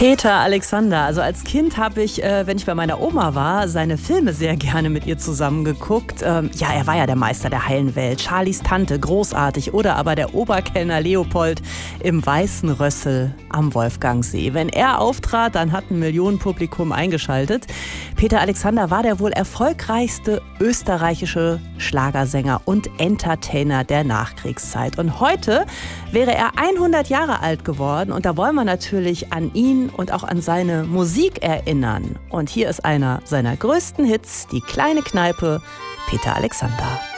Peter Alexander. Also als Kind habe ich, wenn ich bei meiner Oma war, seine Filme sehr gerne mit ihr zusammen geguckt. Ja, er war ja der Meister der heilen Welt. Charlies Tante, großartig. Oder aber der Oberkellner Leopold im Weißen Rössel am Wolfgangsee. Wenn er auftrat, dann hat ein Millionenpublikum eingeschaltet. Peter Alexander war der wohl erfolgreichste österreichische Schlagersänger und Entertainer der Nachkriegszeit. Und heute wäre er 100 Jahre alt geworden. Und da wollen wir natürlich an ihn und auch an seine Musik erinnern. Und hier ist einer seiner größten Hits, die kleine Kneipe, Peter Alexander.